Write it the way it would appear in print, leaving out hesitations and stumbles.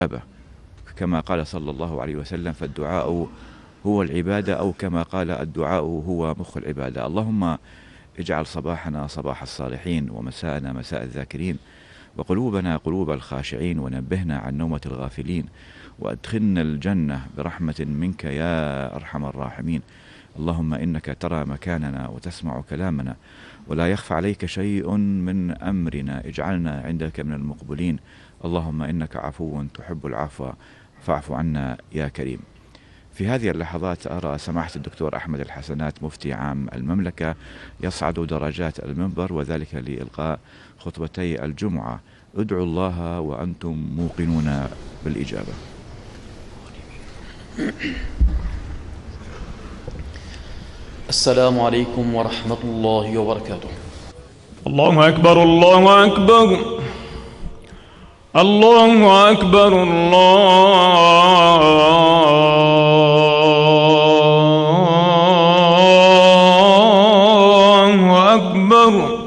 كما قال صلى الله عليه وسلم: فالدعاء هو العبادة، أو كما قال: الدعاء هو مخ العبادة. اللهم اجعل صباحنا صباح الصالحين، ومساءنا مساء الذاكرين، وقلوبنا قلوب الخاشعين، ونبهنا عن نومة الغافلين، وأدخلنا الجنة برحمة منك يا أرحم الراحمين. اللهم إنك ترى مكاننا وتسمع كلامنا، ولا يخفى عليك شيء من أمرنا، اجعلنا عندك من المقبولين. اللهم إنك عفو تحب العفو فاعف عنا يا كريم. في هذه اللحظات أرى سماحة الدكتور أحمد الحسنات مفتي عام المملكة يصعد درجات المنبر، وذلك لإلقاء خطبتي الجمعة. ادعوا الله وأنتم موقنون بالإجابة. السلام عليكم ورحمة الله وبركاته. الله أكبر الله أكبر الله أكبر الله أكبر.